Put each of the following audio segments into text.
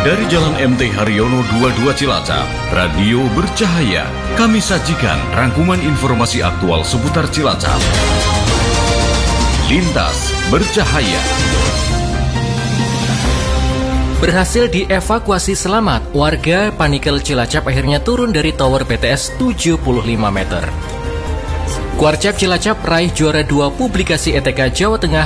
Dari Jalan MT Haryono 22 Cilacap, Radio Bercahaya, kami sajikan rangkuman informasi aktual seputar Cilacap. Lintas Bercahaya. Berhasil dievakuasi selamat, warga Panikel Cilacap akhirnya turun dari tower BTS 75 meter. Kuarcap Cilacap raih juara 2 publikasi ETK Jawa Tengah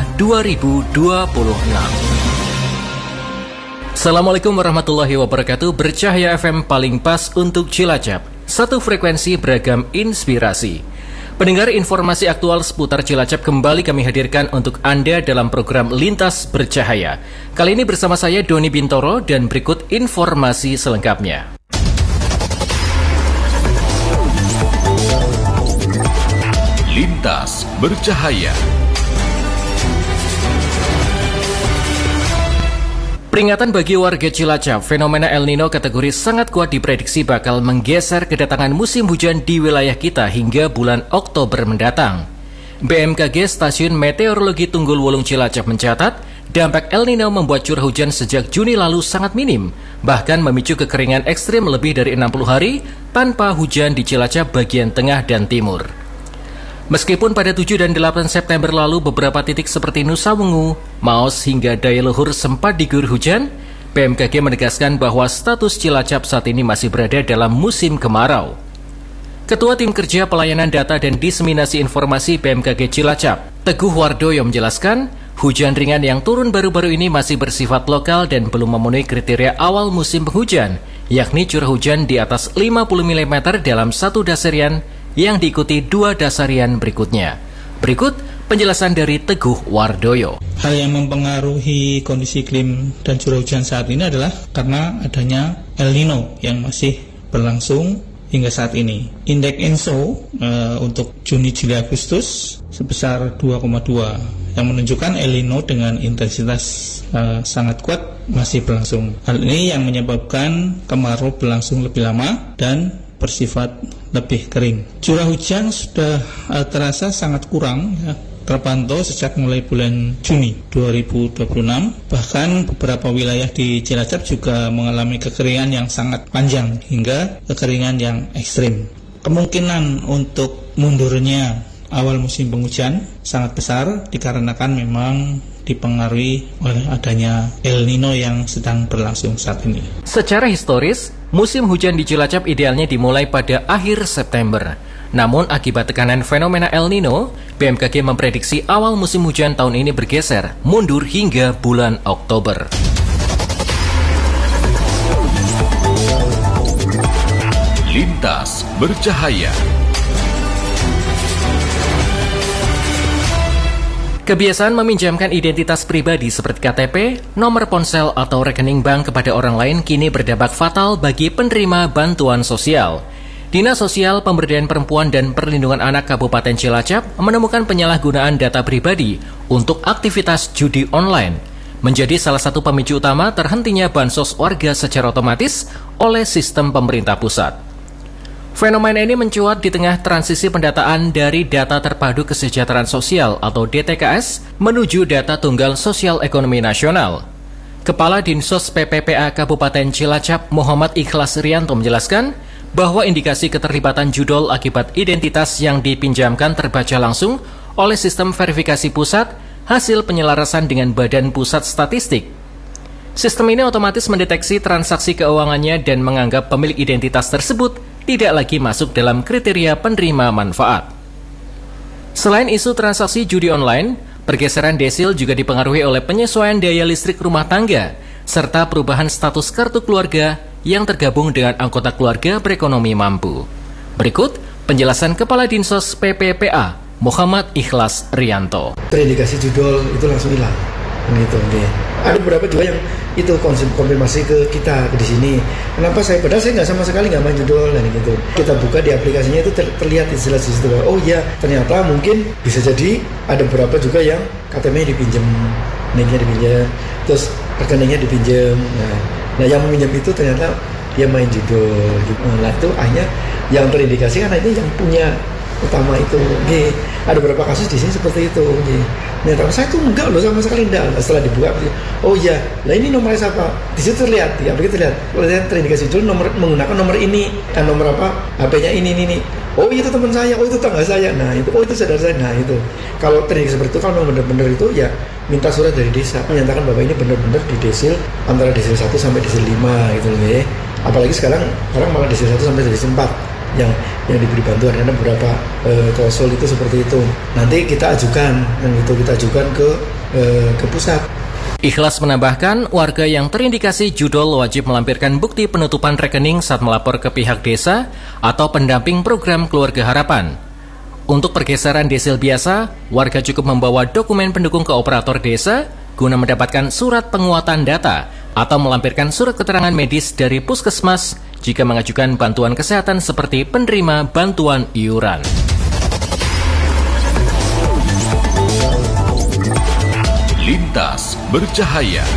2026. Assalamualaikum warahmatullahi wabarakatuh. Bercahaya FM paling pas untuk Cilacap. Satu frekuensi beragam inspirasi. Pendengar, informasi aktual seputar Cilacap kembali kami hadirkan untuk Anda dalam program Lintas Bercahaya. Kali ini bersama saya Doni Bintoro dan berikut informasi selengkapnya. Lintas Bercahaya. Peringatan bagi warga Cilacap, fenomena El Nino kategori sangat kuat diprediksi bakal menggeser kedatangan musim hujan di wilayah kita hingga bulan Oktober mendatang. BMKG Stasiun Meteorologi Tunggul Wulung Cilacap mencatat, dampak El Nino membuat curah hujan sejak Juni lalu sangat minim, bahkan memicu kekeringan ekstrim lebih dari 60 hari tanpa hujan di Cilacap bagian tengah dan timur. Meskipun pada 7 dan 8 September lalu beberapa titik seperti Nusa Wungu, Maos hingga Daya Luhur sempat diguyur hujan, BMKG menegaskan bahwa status Cilacap saat ini masih berada dalam musim kemarau. Ketua Tim Kerja Pelayanan Data dan Diseminasi Informasi BMKG Cilacap, Teguh Wardoyo menjelaskan, hujan ringan yang turun baru-baru ini masih bersifat lokal dan belum memenuhi kriteria awal musim penghujan, yakni curah hujan di atas 50 mm dalam satu dasarian yang diikuti 2 dasarian berikutnya. Berikut penjelasan dari Teguh Wardoyo. Hal yang mempengaruhi kondisi iklim dan curah hujan saat ini adalah karena adanya El Nino yang masih berlangsung hingga saat ini. Indeks ENSO untuk Juni, Juli, Agustus sebesar 2,2 yang menunjukkan El Nino dengan intensitas sangat kuat masih berlangsung. Hal ini yang menyebabkan kemarau berlangsung lebih lama dan bersifat lebih kering. Curah hujan sudah terasa sangat kurang, terpantau sejak mulai bulan Juni 2026. Bahkan beberapa wilayah di Cilacap juga mengalami kekeringan yang sangat panjang hingga kekeringan yang ekstrim. Kemungkinan untuk mundurnya awal musim penghujan sangat besar dikarenakan memang dipengaruhi oleh adanya El Nino yang sedang berlangsung saat ini. Secara historis, musim hujan di Cilacap idealnya dimulai pada akhir September. Namun akibat tekanan fenomena El Nino, BMKG memprediksi awal musim hujan tahun ini bergeser, mundur hingga bulan Oktober. Lintas Bercahaya. Kebiasaan meminjamkan identitas pribadi seperti KTP, nomor ponsel atau rekening bank kepada orang lain kini berdampak fatal bagi penerima bantuan sosial. Dinas Sosial Pemberdayaan Perempuan dan Perlindungan Anak Kabupaten Cilacap menemukan penyalahgunaan data pribadi untuk aktivitas judi online, menjadi salah satu pemicu utama terhentinya bansos warga secara otomatis oleh sistem pemerintah pusat. Fenomena ini mencuat di tengah transisi pendataan dari Data Terpadu Kesejahteraan Sosial atau DTKS menuju Data Tunggal Sosial Ekonomi Nasional. Kepala Dinsos PPPA Kabupaten Cilacap Muhammad Ikhlas Rianto menjelaskan bahwa indikasi keterlibatan judol akibat identitas yang dipinjamkan terbaca langsung oleh sistem verifikasi pusat hasil penyelarasan dengan Badan Pusat Statistik. Sistem ini otomatis mendeteksi transaksi keuangannya dan menganggap pemilik identitas tersebut tidak lagi masuk dalam kriteria penerima manfaat. Selain isu transaksi judi online, pergeseran desil juga dipengaruhi oleh penyesuaian daya listrik rumah tangga, serta perubahan status kartu keluarga yang tergabung dengan anggota keluarga berekonomi mampu. Berikut penjelasan Kepala Dinsos PPPA, Muhammad Ikhlas Rianto. Terindikasi judul itu langsung hilang. Gitu, ada beberapa juga yang itu konfirmasi ke kita di sini. Kenapa padahal saya nggak sama sekali nggak main judul dan gitu. Kita buka di aplikasinya itu terlihat jelas di situ. Oh iya, ternyata mungkin bisa jadi ada beberapa juga yang KTP-nya dipinjam, NIK-nya dipinjam, terus rekeningnya dipinjam. Nah yang meminjam itu ternyata dia main judul. Gitu. Nah itu akhirnya yang terindikasi kan ini yang punya utama itu. Ada beberapa kasus di sini seperti itu. Nah, tapi saya tuh enggak loh, sama sekali enggak. Setelah dibuka, oh iya, Lah ini nomornya siapa? Di situ terlihat, di aplikasi terlihat. Kalau terindikasi jual nomor menggunakan nomor ini, nomor apa? HP-nya ini. Oh itu teman saya, oh itu tetangga saya. Nah itu, oh itu saudara saya. Nah itu. Kalau terindikasi seperti itu, kalau memang benar-benar itu ya minta surat dari desa menyatakan bahwa ini benar-benar di desil antara desil 1 sampai desil 5 gitu loh ya. Apalagi sekarang orang malah desil 1 sampai desil 4 yang diberi bantuan karena beberapa klausul itu seperti itu. Nanti kita ajukan dan itu kita ajukan ke pusat. Ikhlas menambahkan, warga yang terindikasi judol wajib melampirkan bukti penutupan rekening saat melapor ke pihak desa atau pendamping program Keluarga Harapan. Untuk pergeseran desil biasa, warga cukup membawa dokumen pendukung ke operator desa guna mendapatkan surat penguatan data atau melampirkan surat keterangan medis dari puskesmas jika mengajukan bantuan kesehatan seperti penerima bantuan iuran. Lintas bercahaya.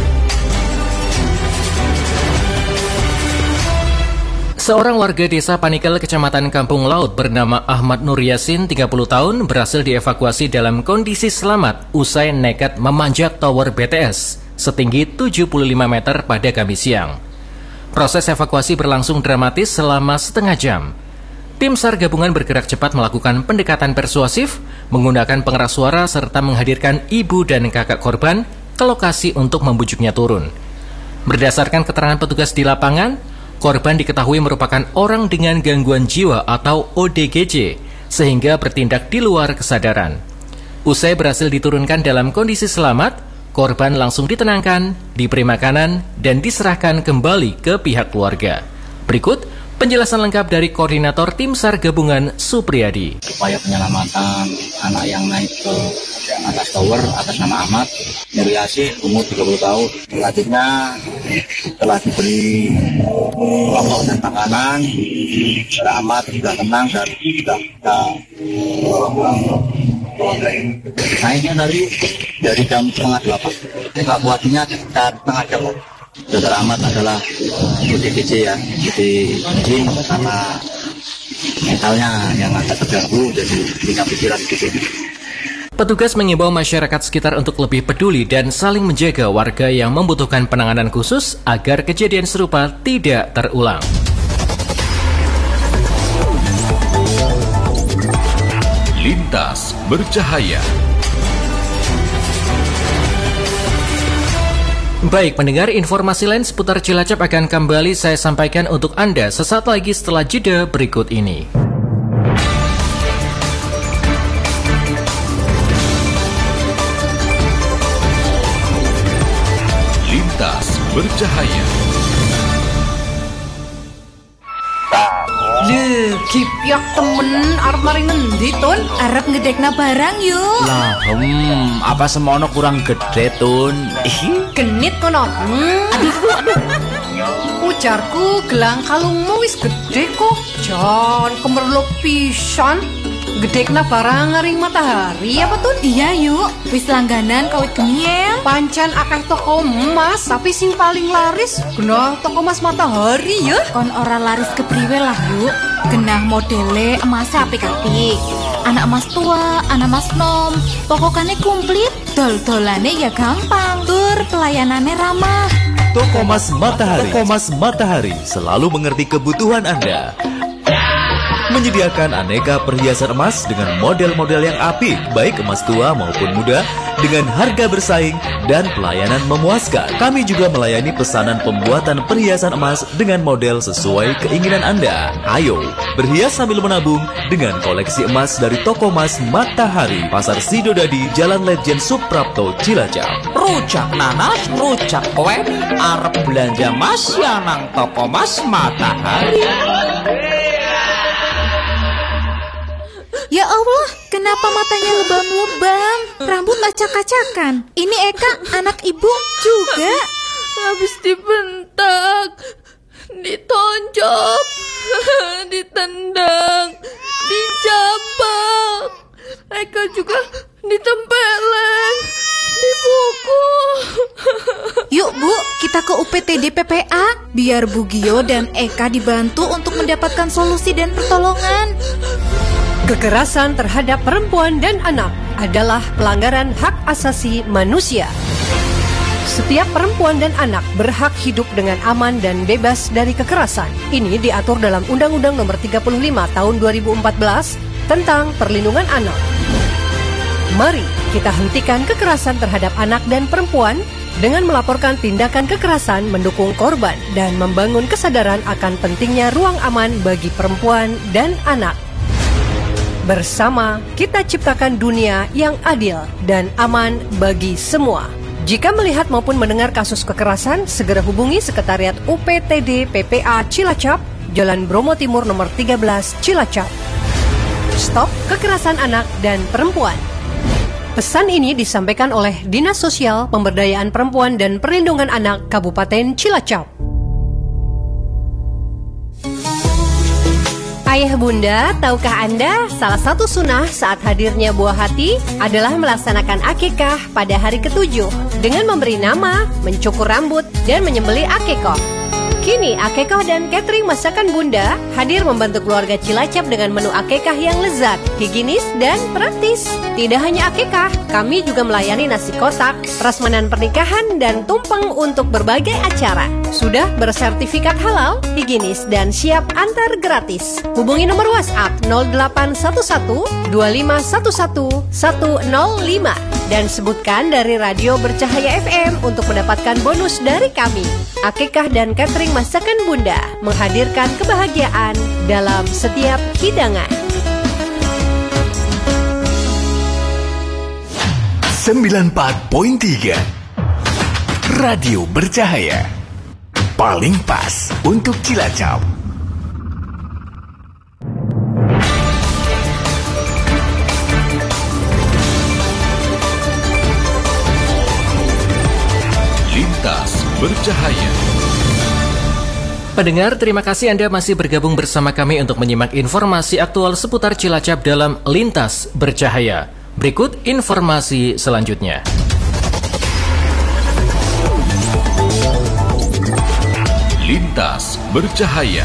Seorang warga desa Panikel, Kecamatan Kampung Laut bernama Ahmad Nur Yasin, 30 tahun, berhasil dievakuasi dalam kondisi selamat usai nekat memanjat tower BTS setinggi 75 meter pada Kamis siang. Proses evakuasi berlangsung dramatis selama setengah jam. Tim SAR gabungan bergerak cepat melakukan pendekatan persuasif, menggunakan pengeras suara serta menghadirkan ibu dan kakak korban ke lokasi untuk membujuknya turun. Berdasarkan keterangan petugas di lapangan, korban diketahui merupakan orang dengan gangguan jiwa atau ODGJ, sehingga bertindak di luar kesadaran. Usai berhasil diturunkan dalam kondisi selamat, korban langsung ditenangkan, diberi makanan, dan diserahkan kembali ke pihak keluarga. Berikut penjelasan lengkap dari Koordinator Tim SAR Gabungan, Supriyadi. Upaya penyelamatan anak yang naik ke atas tower atas nama Ahmad Nur Yasin, umur 30 tahun. Selanjutnya telah diberi rokok dan makanan. Ahmad sudah tenang dan sudah naiknya dari jam 7:30. Evakuasinya sekitar setengah jam. Saudara Ahmad adalah ODGJ ya, jadi mungkin karena mentalnya yang agak terganggu, jadi punya pikiran gitu. Petugas mengimbau masyarakat sekitar untuk lebih peduli dan saling menjaga warga yang membutuhkan penanganan khusus agar kejadian serupa tidak terulang. Lintas bercahaya. Baik, pendengar, informasi lain seputar Cilacap akan kembali saya sampaikan untuk Anda sesaat lagi setelah jeda berikut ini. Lintas bercahaya. Lho, Gipyak temen arep mari ngendi, Tun? Arep ngedekna barang yuk. Lah, apa semono kurang gede, Tun? Genit kono. Ujarku gelang kalungmu wis gede kok. Jan, kemerluk pisan. Gedekna barang ngering matahari apa Tun? Iya yuk, wis langganan kawit gemiel. Pancen akeh toko emas, tapi sing paling laris genah toko emas matahari ya. Kon ora laris kepriwe lah yuk. Genah modele emas apik-apik. Anak emas tua, anak emas nom. Pokokane komplit, dol-dolane ya gampang. Tur pelayanannya ramah. Toko Emas Matahari. Toko Emas Matahari selalu mengerti kebutuhan Anda. Menyediakan aneka perhiasan emas dengan model-model yang apik, baik emas tua maupun muda, dengan harga bersaing dan pelayanan memuaskan. Kami juga melayani pesanan pembuatan perhiasan emas dengan model sesuai keinginan Anda. Ayo, berhias sambil menabung dengan koleksi emas dari Toko Emas Matahari, Pasar Sidodadi, Jalan Letjen Suprapto, Cilacap. Rujak nanas, rujak kue, arep belanja emas ya nang Toko Emas Matahari. Ya Allah, kenapa matanya lebam-lebam? Rambut acak-acakan. Ini Eka, anak ibu juga. Habis dibentak, ditonjok, ditendang, dijambak. Eka juga ditempeleng, dipukul. Yuk Bu, kita ke UPTD PPA biar Bu Gio dan Eka dibantu untuk mendapatkan solusi dan pertolongan. Kekerasan terhadap perempuan dan anak adalah pelanggaran hak asasi manusia. Setiap perempuan dan anak berhak hidup dengan aman dan bebas dari kekerasan. Ini diatur dalam Undang-Undang Nomor 35 Tahun 2014 tentang Perlindungan Anak. Mari kita hentikan kekerasan terhadap anak dan perempuan dengan melaporkan tindakan kekerasan, mendukung korban, dan membangun kesadaran akan pentingnya ruang aman bagi perempuan dan anak. Bersama, kita ciptakan dunia yang adil dan aman bagi semua. Jika melihat maupun mendengar kasus kekerasan, segera hubungi Sekretariat UPTD PPA Cilacap, Jalan Bromo Timur nomor 13 Cilacap. Stop kekerasan anak dan perempuan. Pesan ini disampaikan oleh Dinas Sosial, Pemberdayaan Perempuan dan Perlindungan Anak Kabupaten Cilacap. Ayah bunda, tahukah Anda salah satu sunnah saat hadirnya buah hati adalah melaksanakan akikah pada hari ke-7 dengan memberi nama, mencukur rambut, dan menyembelih akikah. Kini akikah dan catering masakan bunda hadir membantu keluarga Cilacap dengan menu akikah yang lezat, higienis, dan praktis. Tidak hanya akikah, kami juga melayani nasi kotak, prasmanan pernikahan, dan tumpeng untuk berbagai acara. Sudah bersertifikat halal, higienis, dan siap antar gratis. Hubungi nomor WhatsApp 0811 2511 105 dan sebutkan dari Radio Bercahaya FM untuk mendapatkan bonus dari kami. Akikah dan catering masakan bunda menghadirkan kebahagiaan dalam setiap hidangan. 94.3 Radio Bercahaya, paling pas untuk Cilacap. Lintas Bercahaya. Pendengar, terima kasih Anda masih bergabung bersama kami untuk menyimak informasi aktual seputar Cilacap dalam Lintas Bercahaya. Berikut informasi selanjutnya. Lintas Bercahaya.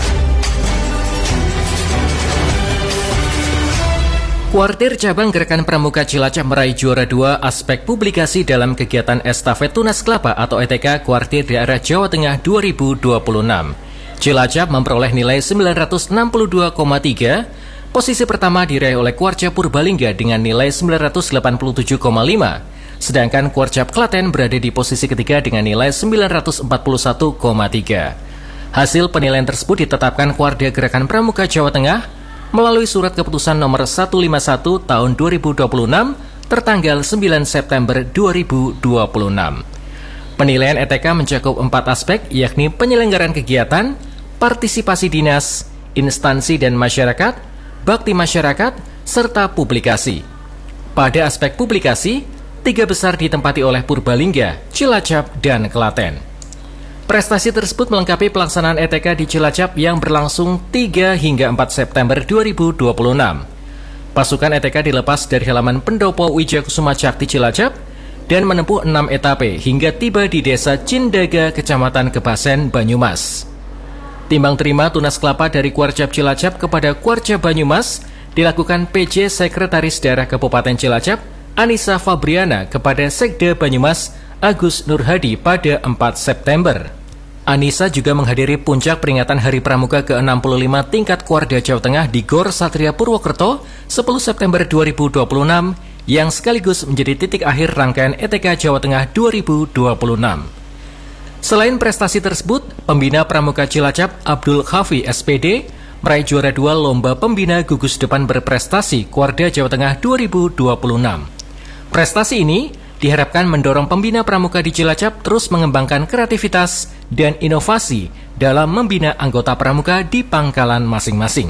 Kuartir Cabang Gerakan Pramuka Cilacap meraih juara 2 aspek publikasi dalam kegiatan Estafet Tunas Kelapa atau ETK Kuartir Daerah Jawa Tengah 2026. Cilacap memperoleh nilai 962,3. Posisi pertama diraih oleh Kuarcap Purbalingga dengan nilai 987,5. Sedangkan Kuarcap Klaten berada di posisi ketiga dengan nilai 941,3. Hasil penilaian tersebut ditetapkan Kuarda Gerakan Pramuka Jawa Tengah melalui surat keputusan nomor 151 tahun 2026 tertanggal 9 September 2026. Penilaian ETK mencakup 4 aspek, yakni penyelenggaraan kegiatan, partisipasi dinas, instansi dan masyarakat, bakti masyarakat, serta publikasi. Pada aspek publikasi, 3 besar ditempati oleh Purbalingga, Cilacap, dan Klaten. Prestasi tersebut melengkapi pelaksanaan ETK di Cilacap yang berlangsung 3 hingga 4 September 2026. Pasukan ETK dilepas dari halaman Pendopo Wijakusuma Cakti Cilacap dan menempuh 6 etape hingga tiba di Desa Cindaga, Kecamatan Kebasen, Banyumas. Timbang terima tunas kelapa dari Kuarcap Cilacap kepada Kuarcap Banyumas dilakukan PJ Sekretaris Daerah Kabupaten Cilacap Anissa Fabriana kepada Sekda Banyumas Agus Nurhadi pada 4 September. Anissa juga menghadiri puncak peringatan Hari Pramuka ke-65 tingkat Kuarda Jawa Tengah di Gor Satria Purwokerto 10 September 2026 yang sekaligus menjadi titik akhir rangkaian ETK Jawa Tengah 2026. Selain prestasi tersebut, pembina Pramuka Cilacap Abdul Khafi SPD meraih juara 2 Lomba Pembina Gugus Depan Berprestasi Kuarda Jawa Tengah 2026. Prestasi ini diharapkan mendorong pembina pramuka di Cilacap terus mengembangkan kreativitas dan inovasi dalam membina anggota pramuka di pangkalan masing-masing.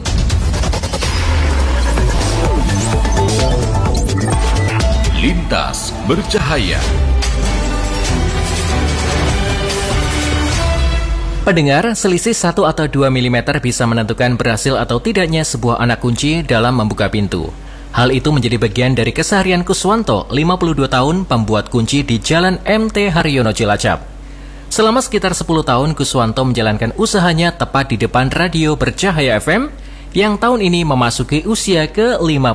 Lintas Bercahaya. Pendengar, selisih 1 atau 2 mm bisa menentukan berhasil atau tidaknya sebuah anak kunci dalam membuka pintu. Hal itu menjadi bagian dari keseharian Kuswanto, 52 tahun, pembuat kunci di Jalan MT Haryono Cilacap. Selama sekitar 10 tahun, Kuswanto menjalankan usahanya tepat di depan Radio Bercahaya FM yang tahun ini memasuki usia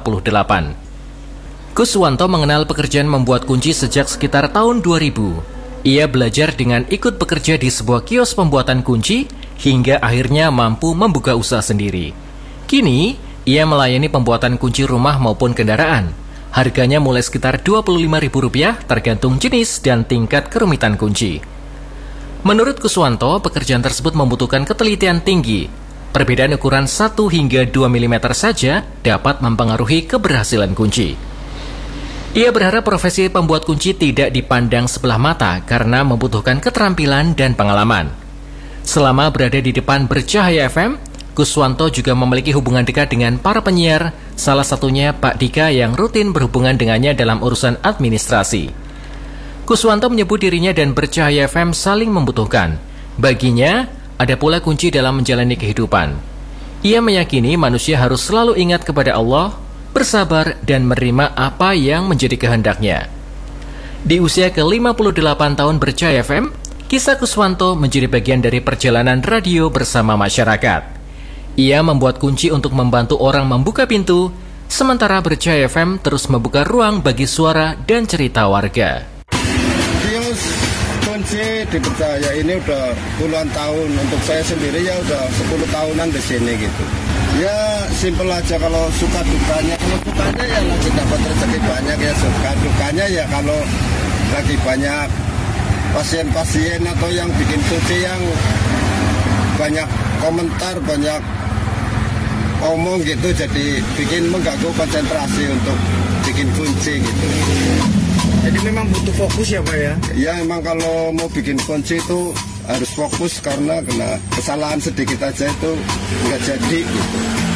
ke-58. Kuswanto mengenal pekerjaan membuat kunci sejak sekitar tahun 2000. Ia belajar dengan ikut bekerja di sebuah kios pembuatan kunci hingga akhirnya mampu membuka usaha sendiri. Kini, ia melayani pembuatan kunci rumah maupun kendaraan. Harganya mulai sekitar Rp25.000 tergantung jenis dan tingkat kerumitan kunci. Menurut Kuswanto, pekerjaan tersebut membutuhkan ketelitian tinggi. Perbedaan ukuran 1 hingga 2 mm saja dapat mempengaruhi keberhasilan kunci. Ia berharap profesi pembuat kunci tidak dipandang sebelah mata karena membutuhkan keterampilan dan pengalaman. Selama berada di depan Bercahaya FM, Kuswanto juga memiliki hubungan dekat dengan para penyiar, salah satunya Pak Dika yang rutin berhubungan dengannya dalam urusan administrasi. Kuswanto menyebut dirinya dan Bercahaya FM saling membutuhkan. Baginya, ada pula kunci dalam menjalani kehidupan. Ia meyakini manusia harus selalu ingat kepada Allah, bersabar dan menerima apa yang menjadi kehendaknya. Di usia ke-58 tahun Bercahaya FM, kisah Kuswanto menjadi bagian dari perjalanan radio bersama masyarakat. Ia membuat kunci untuk membantu orang membuka pintu, sementara Bercahaya FM terus membuka ruang bagi suara dan cerita warga. Kios kunci di Bercahaya ini udah puluhan tahun, untuk saya sendiri ya udah 10 tahunan di sini gitu. Ya simpel aja, kalau suka dukanya. Kalau sukanya ya lagi dapat rezeki banyak, ya suka dukanya ya kalau lagi banyak pasien-pasien atau yang bikin kunci yang banyak komentar, banyak omong gitu, jadi bikin mengganggu konsentrasi untuk bikin kunci gitu. Jadi memang butuh fokus ya Pak ya? Ya emang kalau mau bikin kunci itu harus fokus karena kena kesalahan sedikit aja itu nggak jadi gitu.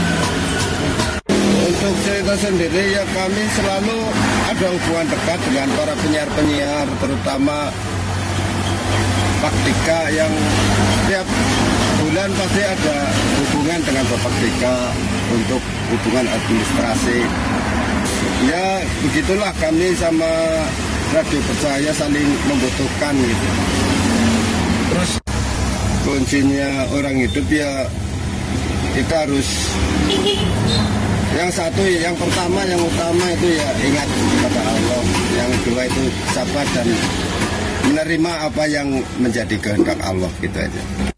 Untuk cerita sendiri ya kami selalu ada hubungan dekat dengan para penyiar-penyiar, terutama Pak Dika yang tiap bulan pasti ada hubungan dengan Bapak Dika untuk hubungan administrasi. Ya begitulah kami sama Radio Bercahaya saling membutuhkan gitu. Terus kuncinya orang hidup ya kita harus yang satu, yang pertama, yang utama itu ya ingat kepada Allah. Yang kedua itu sabar dan menerima apa yang menjadi kehendak Allah, gitu aja.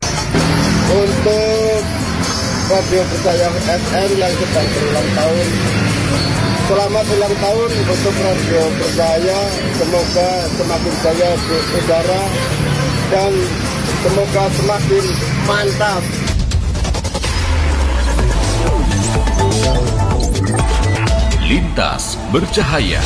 Untuk Radio Bercahaya FM yang sedang berulang tahun, selamat ulang tahun untuk Radio Bercahaya. Semoga semakin jaya di udara dan semoga semakin mantap. Lintas Bercahaya.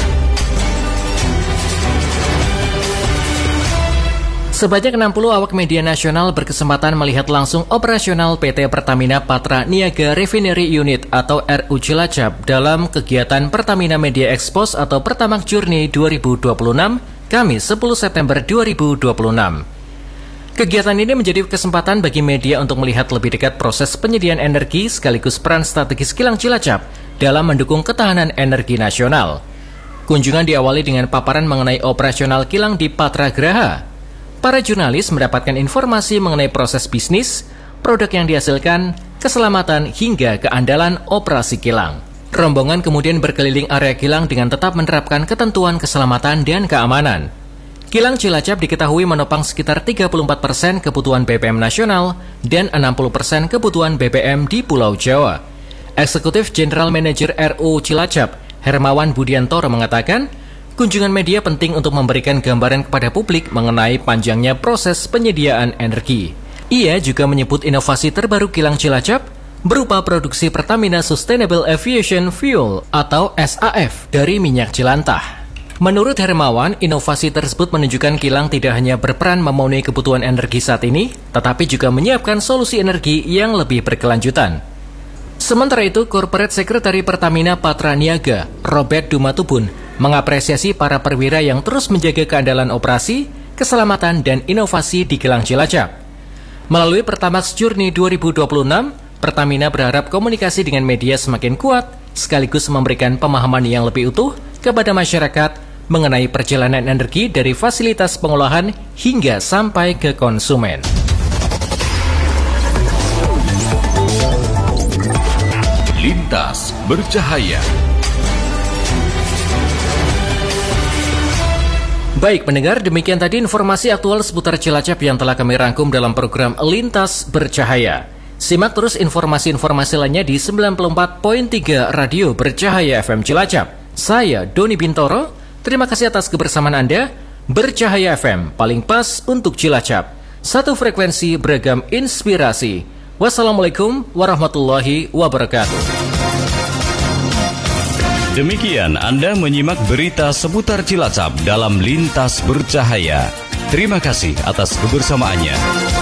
Sebanyak 60 awak media nasional berkesempatan melihat langsung operasional PT Pertamina Patra Niaga Refinery Unit atau RU Cilacap dalam kegiatan Pertamina Media Expos atau Pertamax Journey 2026, Kamis 10 September 2026. Kegiatan ini menjadi kesempatan bagi media untuk melihat lebih dekat proses penyediaan energi sekaligus peran strategis kilang Cilacap dalam mendukung ketahanan energi nasional. Kunjungan diawali dengan paparan mengenai operasional kilang di Patra Graha. Para jurnalis mendapatkan informasi mengenai proses bisnis, produk yang dihasilkan, keselamatan hingga keandalan operasi kilang. Rombongan kemudian berkeliling area kilang dengan tetap menerapkan ketentuan keselamatan dan keamanan. Kilang Cilacap diketahui menopang sekitar 34% kebutuhan BBM nasional dan 60% kebutuhan BBM di Pulau Jawa. Eksekutif General Manager RU Cilacap, Hermawan Budiantoro mengatakan, kunjungan media penting untuk memberikan gambaran kepada publik mengenai panjangnya proses penyediaan energi. Ia juga menyebut inovasi terbaru kilang Cilacap berupa produksi Pertamina Sustainable Aviation Fuel atau SAF dari minyak jelantah. Menurut Hermawan, inovasi tersebut menunjukkan kilang tidak hanya berperan memenuhi kebutuhan energi saat ini, tetapi juga menyiapkan solusi energi yang lebih berkelanjutan. Sementara itu, Corporate Secretary Pertamina Patra Niaga, Robert Dumatubun, mengapresiasi para perwira yang terus menjaga keandalan operasi, keselamatan, dan inovasi di kilang Cilacap. Melalui Pertamax Journey 2026, Pertamina berharap komunikasi dengan media semakin kuat, sekaligus memberikan pemahaman yang lebih utuh kepada masyarakat mengenai perjalanan energi dari fasilitas pengolahan hingga sampai ke konsumen. Lintas Bercahaya. Baik pendengar, demikian tadi informasi aktual seputar Cilacap yang telah kami rangkum dalam program Lintas Bercahaya. Simak terus informasi-informasi lainnya di 94.3 Radio Bercahaya FM Cilacap. Saya Doni Bintoro, terima kasih atas kebersamaan Anda. Bercahaya FM, paling pas untuk Cilacap. Satu frekuensi, beragam inspirasi. Wassalamualaikum warahmatullahi wabarakatuh. Demikian Anda menyimak berita seputar Cilacap dalam Lintas Bercahaya. Terima kasih atas kebersamaannya.